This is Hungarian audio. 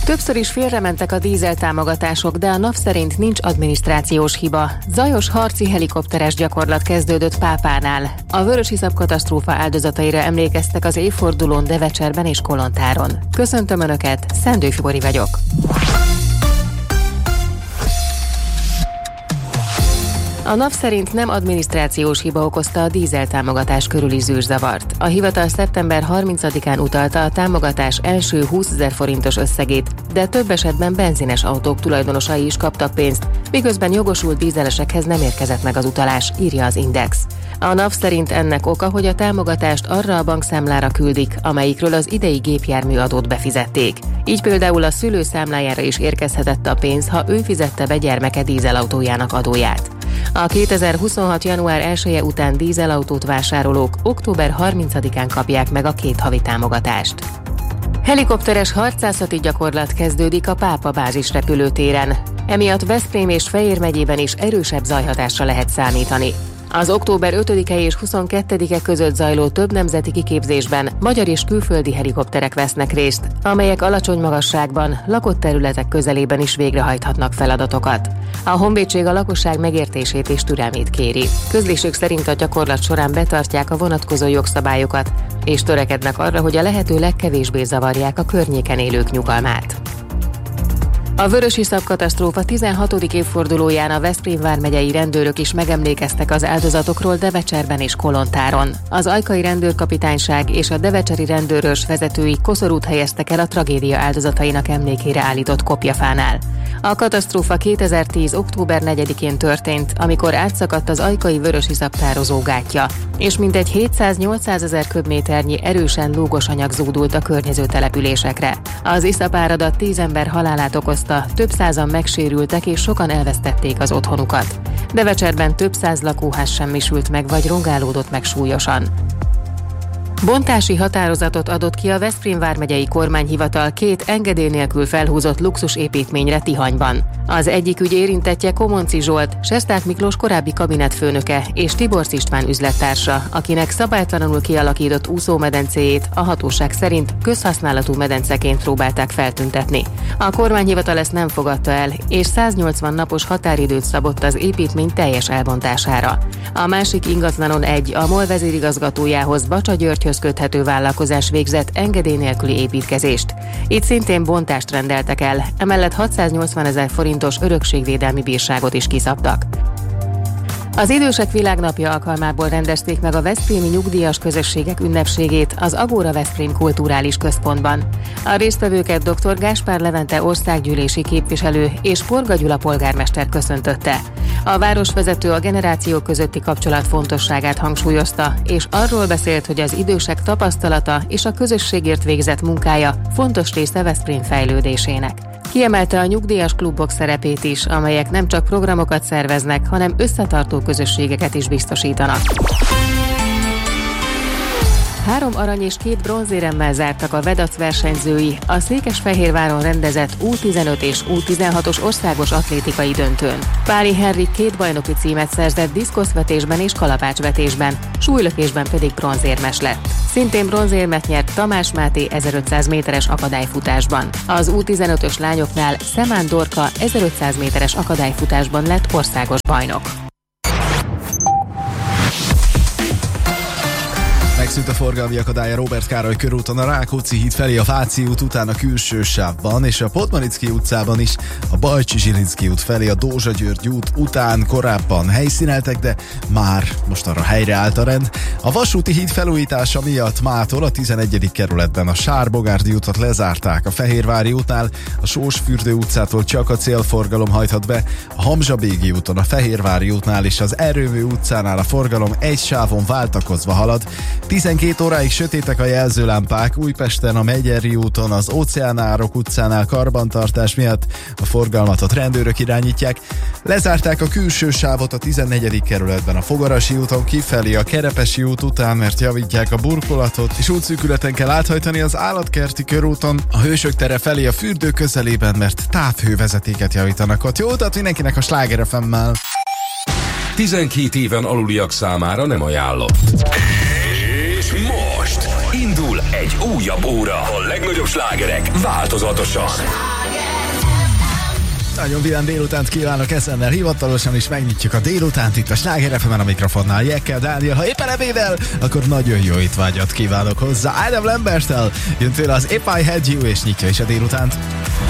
Többször is félrementek a dízeltámogatások, de a NAV szerint nincs adminisztrációs hiba. Zajos harci helikopteres gyakorlat kezdődött Pápánál. A vörösiszap katasztrófa áldozataira emlékeztek az évfordulón Devecserben és Kolontáron. Köszöntöm Önöket, Szendő Fibori vagyok. A NAV szerint nem adminisztrációs hiba okozta a dízeltámogatás körüli zűrzavart. A hivatal szeptember 30-án utalta a támogatás első 20 000 forintos összegét, de több esetben benzines autók tulajdonosai is kaptak pénzt, miközben jogosult dízelesekhez nem érkezett meg az utalás, írja az Index. A NAV szerint ennek oka, hogy a támogatást arra a bankszámlára küldik, amelyikről az idei gépjárműadót befizették. Így például a szülő számlájára is érkezhetett a pénz, ha ő fizette be gyermeke dízelautójának adóját. A 2026. január 1-e után dízelautót vásárolók október 30-án kapják meg a 2 havi támogatást. Helikopteres harcászati gyakorlat kezdődik a Pápa bázisrepülőtéren. Emiatt Veszprém és Fejér megyében is erősebb zajhatásra lehet számítani. Az október 5-e és 22-e között zajló több nemzeti kiképzésben magyar és külföldi helikopterek vesznek részt, amelyek alacsony magasságban, lakott területek közelében is végrehajthatnak feladatokat. A honvédség a lakosság megértését és türelmét kéri. Közlésük szerint a gyakorlat során betartják a vonatkozó jogszabályokat, és törekednek arra, hogy a lehető legkevésbé zavarják a környéken élők nyugalmát. A vörösiszap katasztrófa 16. évfordulóján a Veszprém vármegyei rendőrök is megemlékeztek az áldozatokról Devecserben és Kolontáron. Az ajkai rendőrkapitányság és a devecseri rendőrös vezetői koszorút helyeztek el a tragédia áldozatainak emlékére állított kopjafánál. A katasztrófa 2010. október 4-én történt, amikor átszakadt az ajkai vörösiszap tározó gátja, és mintegy 700-800 000 köbméternyi erősen lúgos anyag zúdult a környező településekre. Az iszapáradat 10 ember halálát okozta, több százan megsérültek és sokan elvesztették az otthonukat. Devecserben több száz lakóház semmisült meg vagy rongálódott meg súlyosan. Bontási határozatot adott ki a Veszprém vármegyei kormányhivatal 2 engedély nélkül felhúzott luxusépítményre Tihanyban. Az egyik ügy érintettje Komonci Zsolt, Sesták Miklós korábbi kabinetfőnöke és Tiborcs István üzlettársa, akinek szabálytalanul kialakított úszómedencéjét a hatóság szerint közhasználatú medenceként próbálták feltüntetni. A kormányhivatal ezt nem fogadta el, és 180 napos határidőt szabott az építmény teljes elbontására. A másik ingatlanon a MOL vezérigazgatójához, Bacsa Györgyhöz köthető vállalkozás végzett engedély nélküli építkezést. Itt szintén bontást rendeltek el, emellett 680 000 forintos örökségvédelmi bírságot is kiszabtak. Az Idősek Világnapja alkalmából rendezték meg a veszprémi nyugdíjas közösségek ünnepségét az Agora Veszprém Kulturális Központban. A résztvevőket dr. Gáspár Levente országgyűlési képviselő és Porga Gyula polgármester köszöntötte. A városvezető a generációk közötti kapcsolat fontosságát hangsúlyozta, és arról beszélt, hogy az idősek tapasztalata és a közösségért végzett munkája fontos része Veszprém fejlődésének. Kiemelte a nyugdíjas klubok szerepét is, amelyek nem csak programokat szerveznek, hanem összetartó közösségeket is biztosítanak. 3 arany és 2 bronzéremmel zártak a Vedac versenyzői a Székesfehérváron rendezett U15 és U16-os országos atlétikai döntőn. Páli Henrik 2 bajnoki címet szerzett diszkoszvetésben és kalapácsvetésben, súlylökésben pedig bronzérmes lett. Szintén bronzérmet nyert Tamás Máté 1500 méteres akadályfutásban. Az U15-ös lányoknál Szemán Dorka 1500 méteres akadályfutásban lett országos bajnok. Megszűnt a forgalmi akadály a Róbert Károly körúton, a Rákóczi híd felé a Váci út után a külső sávban, és a Podmanicki utcában is a Bajcsi-Zsilinszky út felé a Dózsa György út után korábban helyszíneltek, de már mostanra helyreállt a rend. A vasúti híd felújítása miatt mától a 11. kerületben a Sár-Bogárdi utat lezárták, a Fehérvári útnál a Sósfürdő utcától csak a célforgalom hajthat be, a Hamzsa-Bégi úton, a Fehérvári útnál és az Erőmű utcánál a forgalom egy sávon váltakozva halad. 12 óráig sötétek a jelzőlámpák, Újpesten a Megyeri úton, az Óceánárok utcánál karbantartás miatt a forgalmat a rendőrök irányítják. Lezárták a külső sávot a 14. kerületben a Fogarasi úton kifelé a Kerepesi út után, mert javítják a burkolatot, és útszűkületen kell áthajtani az Állatkerti körúton, a Hősök tere felé a fürdő közelében, mert távhővezetéket javítanak ott. Jó utat mindenkinek a Sláger FM-mel! 12 éven aluliak számára nem ajánlott. És most Indul egy újabb óra. A legnagyobb slágerek változatosan. Nagyon vidám délutánt kívánok, ezennel hivatalosan is megnyitjuk a délutánt itt a Sláger FM-en, a mikrofonnál Jekkel Dániel. Ha éppen ebédel, akkor nagyon jó étvágyat kívánok hozzá. Adam Lambert-tel jön tőle az If I Had You, és nyitja is a délutánt.